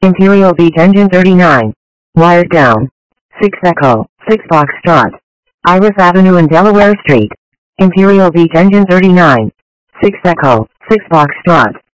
Imperial Beach engine 39. Wired down. 6 Echo, 6 Foxtrot. Iris Avenue and Delaware Street. Imperial Beach engine 39. 6 Echo, 6 Foxtrot.